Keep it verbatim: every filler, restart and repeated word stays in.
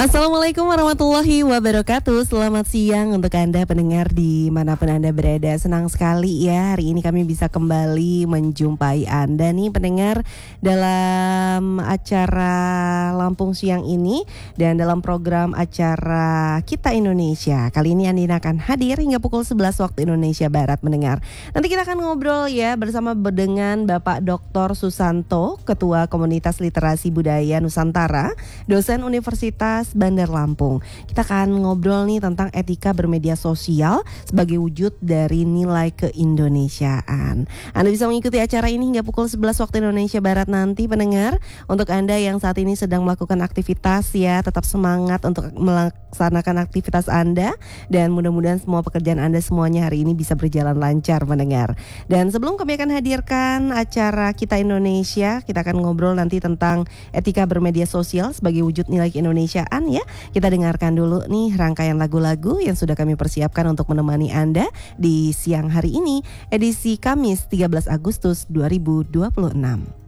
Assalamualaikum warahmatullahi wabarakatuh. Selamat siang untuk Anda pendengar dimanapun Anda berada. Senang sekali ya hari ini kami bisa kembali menjumpai Anda nih pendengar dalam acara Lampung Siang ini. Dan dalam program acara Kita Indonesia kali ini Andina akan hadir hingga pukul sebelas waktu Indonesia Barat mendengar. Nanti kita akan ngobrol ya bersama dengan Bapak Doktor Susanto, Ketua Komunitas Literasi Budaya Nusantara, dosen Universitas Bandar Lampung. Kita akan ngobrol nih tentang etika bermedia sosial sebagai wujud dari nilai keindonesiaan. Anda bisa mengikuti acara ini hingga pukul sebelas waktu Indonesia Barat nanti pendengar. Untuk Anda yang saat ini sedang melakukan aktivitas ya, tetap semangat untuk melaksanakan aktivitas Anda dan mudah-mudahan semua pekerjaan Anda semuanya hari ini bisa berjalan lancar pendengar. Dan sebelum kami akan hadirkan acara Kita Indonesia, kita akan ngobrol nanti tentang etika bermedia sosial sebagai wujud nilai keindonesiaan ya. Kita dengarkan dulu nih rangkaian lagu-lagu yang sudah kami persiapkan untuk menemani Anda di siang hari ini, edisi Kamis tiga belas Agustus dua ribu dua puluh enam.